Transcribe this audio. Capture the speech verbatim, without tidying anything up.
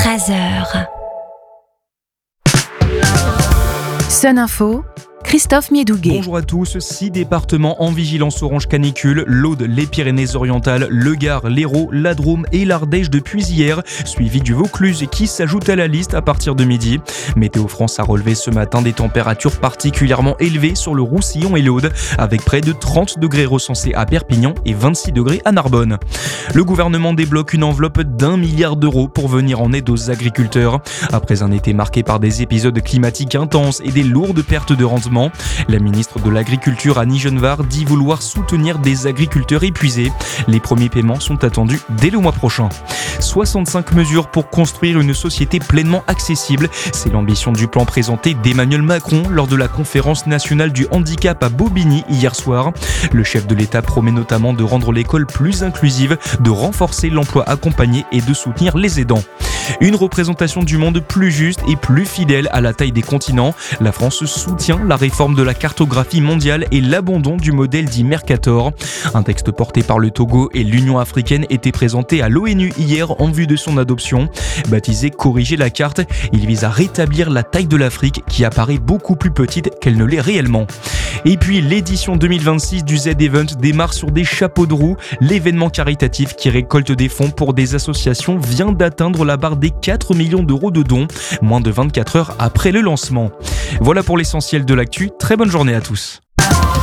Fraser. Sun Info, Christophe Miedouguet. Bonjour à tous, six départements en vigilance orange canicule, l'Aude, les Pyrénées-Orientales, le Gard, l'Hérault, la Drôme et l'Ardèche depuis hier, suivi du Vaucluse qui s'ajoute à la liste à partir de midi. Météo France a relevé ce matin des températures particulièrement élevées sur le Roussillon et l'Aude, avec près de trente degrés recensés à Perpignan et vingt-six degrés à Narbonne. Le gouvernement débloque une enveloppe d'un milliard d'euros pour venir en aide aux agriculteurs. Après un été marqué par des épisodes climatiques intenses et des lourdes pertes de rendement, la ministre de l'Agriculture Annie Genevard dit vouloir soutenir des agriculteurs épuisés. Les premiers paiements sont attendus dès le mois prochain. soixante-cinq mesures pour construire une société pleinement accessible. C'est l'ambition du plan présenté d'Emmanuel Macron lors de la conférence nationale du handicap à Bobigny hier soir. Le chef de l'État promet notamment de rendre l'école plus inclusive, de renforcer l'emploi accompagné et de soutenir les aidants. Une représentation du monde plus juste et plus fidèle à la taille des continents. La France soutient la réforme de la cartographie mondiale et l'abandon du modèle dit Mercator. Un texte porté par le Togo et l'Union africaine était présenté à l'ONU hier en vue de son adoption. Baptisé Corriger la carte, il vise à rétablir la taille de l'Afrique qui apparaît beaucoup plus petite qu'elle ne l'est réellement. Et puis l'édition deux mille vingt-six du Z-Event démarre sur des chapeaux de roue. L'événement caritatif qui récolte des fonds pour des associations vient d'atteindre la barre des quatre millions d'euros de dons, moins de vingt-quatre heures après le lancement. Voilà pour l'essentiel de l'actu, très bonne journée à tous.